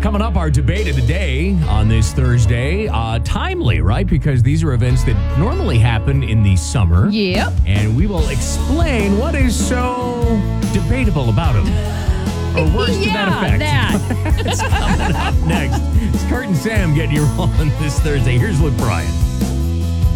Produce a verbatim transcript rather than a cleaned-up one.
Coming up, our debate of the day on this Thursday. Uh, timely, right? Because these are events that normally happen in the summer. Yep. And we will explain what is so debatable about them. Or worse to yeah, that effect. that. It's coming up next. It's Kurt and Sam getting you rolling this Thursday. Here's Luke Bryan.